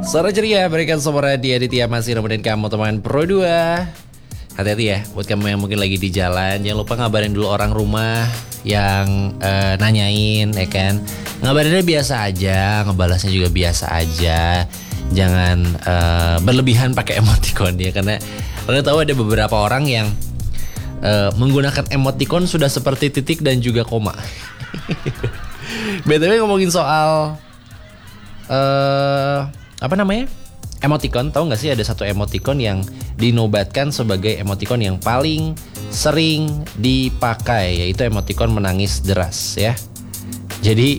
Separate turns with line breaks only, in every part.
Sore ceria, berikan suara di Aditya masih nemenin kamu teman Pro 2. Hati-hati ya, buat kamu yang mungkin lagi di jalan, jangan lupa ngabarin dulu orang rumah yang nanyain, ya kan. Ngabarinnya biasa aja, ngebalasnya juga biasa aja. Jangan berlebihan pakai emoticon ya, karena Anda tahu ada beberapa orang yang menggunakan emoticon sudah seperti titik dan juga koma. BTW ngomongin soal apa namanya? Emoticon, tahu nggak sih ada satu emoticon yang dinobatkan sebagai emoticon yang paling sering dipakai, yaitu emoticon menangis deras ya. Jadi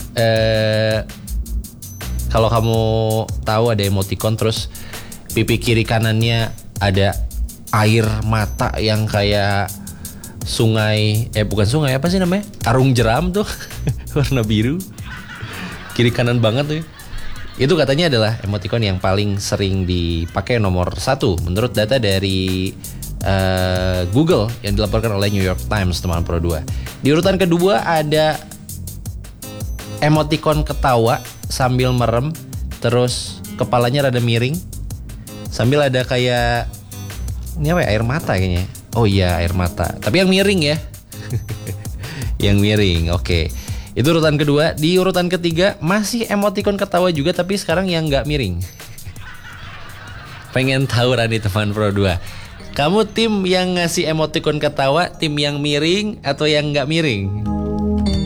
kalau kamu tahu ada emoticon terus pipi kiri kanannya ada air mata yang kayak sungai, bukan sungai, apa sih namanya? Arung jeram tuh, warna biru. Kiri kanan banget tuh. Itu katanya adalah emoticon yang paling sering dipakai nomor 1 menurut data dari Google yang dilaporkan oleh New York Times, teman Pro 2. Di urutan kedua ada emoticon ketawa sambil merem, terus kepalanya rada miring, sambil ada kayak ini apa ya, air mata kayaknya. Oh iya, air mata, tapi yang miring ya. Yang miring, oke. Itu urutan kedua. Di urutan ketiga masih emoticon ketawa juga, tapi sekarang yang nggak miring. Pengen tahu nih teman Pro 2, kamu tim yang ngasih emoticon ketawa, tim yang miring atau yang nggak miring?